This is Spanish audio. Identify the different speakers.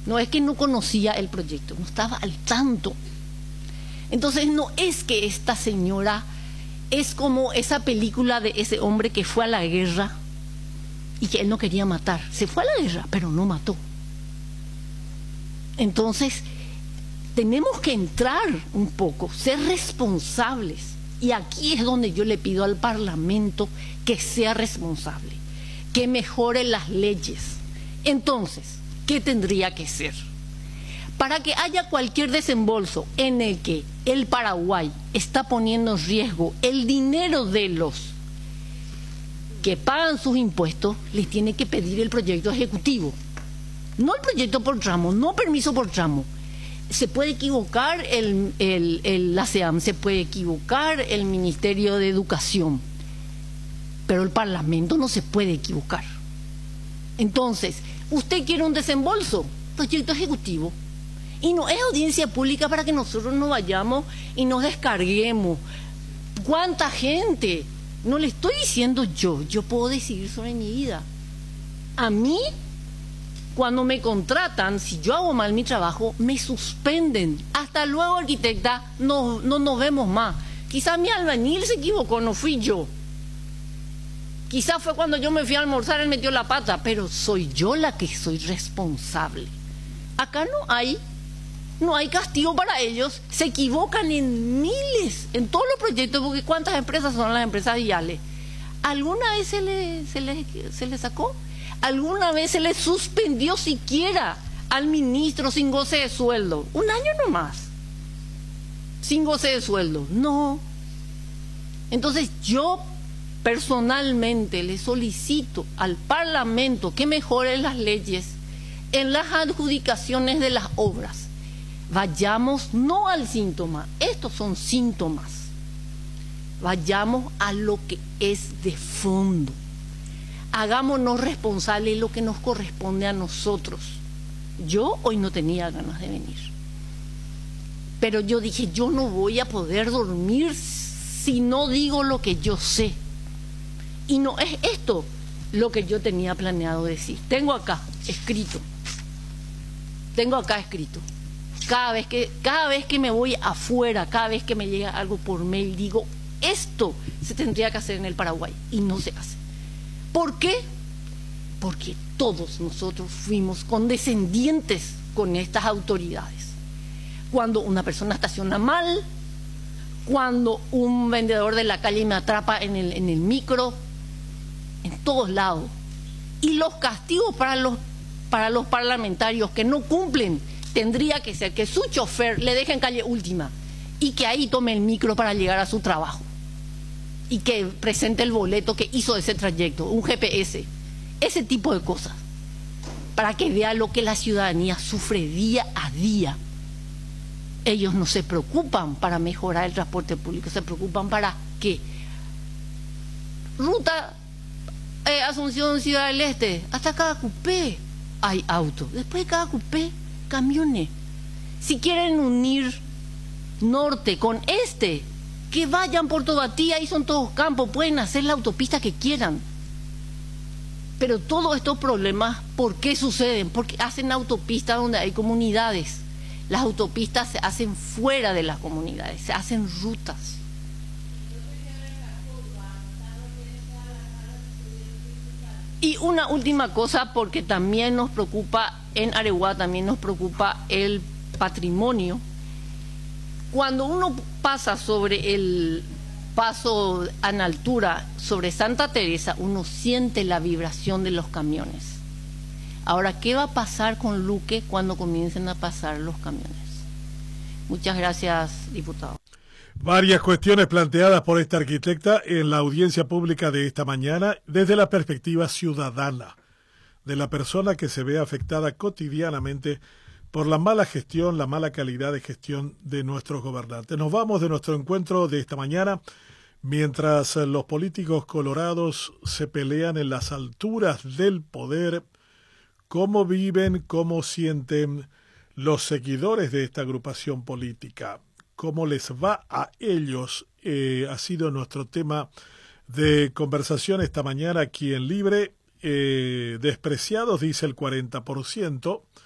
Speaker 1: No es que no conocía el proyecto, no estaba al tanto. Entonces no es que esta señora es como esa película de ese hombre que fue a la guerra y que él no quería matar. Se fue a la guerra, pero no mató. Entonces, tenemos que entrar un poco, ser responsables. Y aquí es donde yo le pido al Parlamento que sea responsable, que mejore las leyes. Entonces, ¿qué tendría que ser? Para que haya cualquier desembolso en el que el Paraguay está poniendo en riesgo el dinero de los que pagan sus impuestos, les tiene que pedir el proyecto ejecutivo. No el proyecto por tramo, no permiso por tramo. Se puede equivocar la SEAM, se puede equivocar el Ministerio de Educación, pero el Parlamento no se puede equivocar. Entonces, usted quiere un desembolso, proyecto ejecutivo. Y no es audiencia pública para que nosotros no vayamos y nos descarguemos. ¿Cuánta gente? No le estoy diciendo yo puedo decidir sobre mi vida. A mí, cuando me contratan, si yo hago mal mi trabajo, me suspenden. Hasta luego, arquitecta, no nos vemos más. Quizá mi albañil se equivocó, no fui yo. Quizá fue cuando yo me fui a almorzar, él metió la pata, pero soy yo la que soy responsable. Acá no hay castigo para ellos, se equivocan en miles, en todos los proyectos, porque ¿cuántas empresas son las empresas viales? ¿Alguna vez se le sacó? ¿Alguna vez se le suspendió siquiera al ministro sin goce de sueldo? Un año nomás, sin goce de sueldo. No. Entonces yo personalmente le solicito al Parlamento que mejore las leyes en las adjudicaciones de las obras. Vayamos no al síntoma, estos son síntomas. Vayamos a lo que es de fondo. Hagámonos responsables de lo que nos corresponde a nosotros. Yo hoy no tenía ganas de venir, pero yo dije, yo no voy a poder dormir si no digo lo que yo sé. Y no es esto lo que yo tenía planeado decir. Tengo acá escrito. Cada vez que me voy afuera, cada vez que me llega algo por mail, digo, esto se tendría que hacer en el Paraguay y no se hace. ¿Por qué? Porque todos nosotros fuimos condescendientes con estas autoridades. Cuando una persona estaciona mal, cuando un vendedor de la calle me atrapa en el micro, en todos lados. Y los castigos para los parlamentarios que no cumplen tendría que ser que su chofer le deje en calle última y que ahí tome el micro para llegar a su trabajo y que presente el boleto que hizo ese trayecto, un GPS, ese tipo de cosas, para que vea lo que la ciudadanía sufre día a día. Ellos no se preocupan para mejorar el transporte público, se preocupan para que ruta Asunción Ciudad del Este, hasta cada cupé hay auto, después de cada cupé camiones. Si quieren unir norte con este, que vayan por Tobatía, ahí son todos campos, pueden hacer la autopista que quieran. Pero todos estos problemas, ¿por qué suceden? Porque hacen autopistas donde hay comunidades. Las autopistas se hacen fuera de las comunidades, se hacen rutas. Y una última cosa, porque también nos preocupa, en Areguá también nos preocupa el patrimonio. Cuando uno pasa sobre el paso en altura, sobre Santa Teresa, uno siente la vibración de los camiones. Ahora, ¿qué va a pasar con Luque cuando comiencen a pasar los camiones? Muchas gracias, diputado.
Speaker 2: Varias cuestiones planteadas por esta arquitecta en la audiencia pública de esta mañana desde la perspectiva ciudadana, de la persona que se ve afectada cotidianamente por la mala gestión, la mala calidad de gestión de nuestros gobernantes. Nos vamos de nuestro encuentro de esta mañana mientras los políticos colorados se pelean en las alturas del poder. ¿Cómo viven, cómo sienten los seguidores de esta agrupación política? ¿Cómo les va a ellos? Ha sido nuestro tema de conversación esta mañana aquí en Libre. Despreciados, dice el 40%,